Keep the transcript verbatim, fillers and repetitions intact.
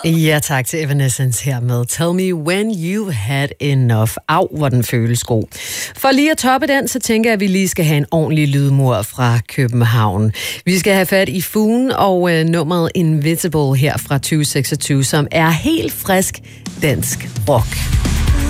Ja, tak til Evanescence her med Tell Me When You Had Enough. Au, hvor den føles god. For lige at toppe den, så tænker jeg, at vi lige skal have en ordentlig lydmur fra København. Vi skal have fat i Fuen og øh, nummeret Invisible her fra tyve seksogtyve, som er helt frisk dansk rock.